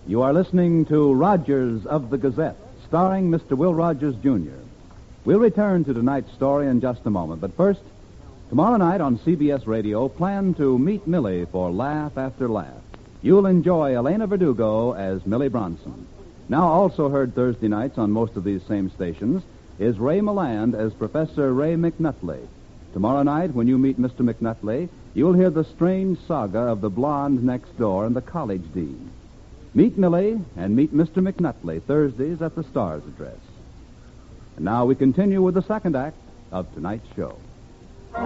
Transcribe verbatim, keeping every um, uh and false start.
You are listening to Rogers of the Gazette, starring Mister Will Rogers, Junior We'll return to tonight's story in just a moment, but first, tomorrow night on C B S Radio, plan to meet Millie for Laugh After Laugh. You'll enjoy Elena Verdugo as Millie Bronson. Now also heard Thursday nights on most of these same stations is Ray Milland as Professor Ray McNutley. Tomorrow night, when you meet Mister McNutley, you'll hear the strange saga of the blonde next door and the college dean. Meet Millie and meet Mister McNutley Thursdays at the Star's address. And now we continue with the second act of tonight's show.